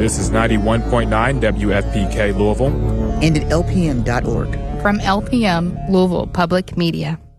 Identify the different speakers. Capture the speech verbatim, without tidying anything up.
Speaker 1: This is ninety-one point nine W F P K Louisville.
Speaker 2: And at L P M dot org.
Speaker 3: From L P M, Louisville Public Media.